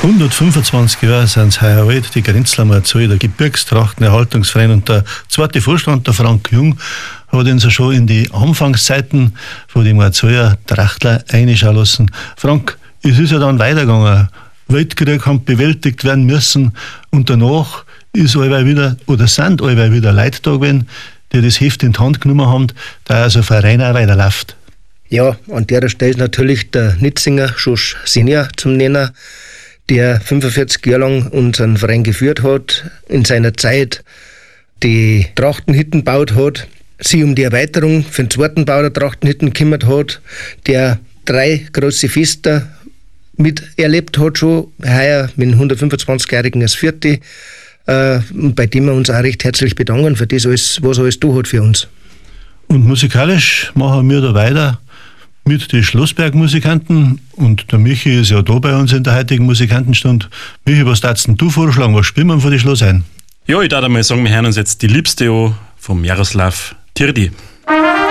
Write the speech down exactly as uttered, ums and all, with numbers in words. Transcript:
hundertfünfundzwanzig Jahre sind es heuer alt, die Grenzler Marzeil, der Gebirgstrachtenerhaltungsverein, und der zweite Vorstand, der Frank Jung, hat uns ja schon in die Anfangszeiten von den Marzaier Trachtler reinschauen lassen. Frank, es ist ja dann weitergegangen. Weltkrieg haben bewältigt werden müssen und danach ist allweil wieder, oder sind allweil wieder Leute da gewesen, die das Heft in die Hand genommen haben, da also ein Verein auch weiterläuft. Ja, an der Stelle ist natürlich der Nitzinger Schosch Senior zum Nenner, der fünfundvierzig Jahre lang unseren Verein geführt hat, in seiner Zeit die Trachtenhütten gebaut hat, sich um die Erweiterung für den zweiten Bau der Trachtenhütten gekümmert hat, der drei große Feste miterlebt hat schon, heuer mit dem hundertfünfundzwanzigjährigen als vierte, äh, bei dem wir uns auch recht herzlich bedanken für das, alles, was er alles da hat für uns. Und musikalisch machen wir da weiter mit den Schlossberg-Musikanten, und der Michi ist ja da bei uns in der heutigen Musikantenstunde. Michi, was darfst du vorschlagen? Was spielen wir von die Schloss ein? Ja, ich darf einmal sagen, wir hören uns jetzt die Liebste an vom Jaroslav Tirdi.